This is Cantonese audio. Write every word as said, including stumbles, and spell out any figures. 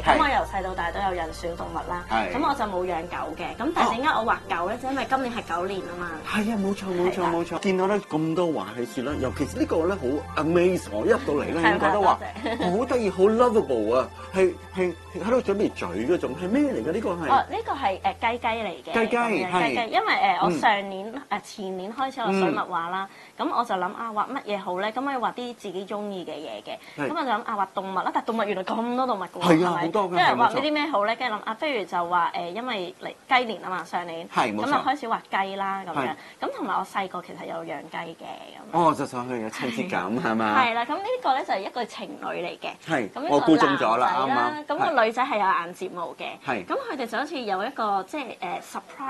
嘅，咁我由細到大都有人選動物啦，咁我就冇養狗嘅。咁但係點解我畫狗咧？就因為今年係狗年啊嘛。係啊，冇錯冇錯冇錯。見到咧咁多話喺處啦，尤其是呢個咧好 amaze 我，一入到嚟咧已經覺得話好得意，好 lovable 啊，係係喺度準備嘴嗰種，係咩嚟㗎？呢個係哦，呢個係誒雞雞嚟嘅。 雞雞係。 雞雞，因為誒我上年誒前年開始學水墨畫啦，咁我就諗啊畫乜嘢好咧？咁我要畫啲自己中意嘅嘢嘅，咁我就諗啊畫動物啦，但係動物原來咁多動物㗎喎， 係啊，好多㗎。 跟住畫呢啲咩好咧？跟住諗啊，不如就話誒，因為嚟雞年啊嘛，上年，咁就開始畫雞啦咁樣。咁同埋我細個其實有養雞嘅咁。 哦，就想去有親切感係嘛？ 係啦，咁呢個咧就係一對情侶嚟嘅。 係。 咁我估中咗啦，啱啱。 咁個女仔係有眼睫毛嘅。 係。 咁佢哋就好似有一個即係誒 surprise。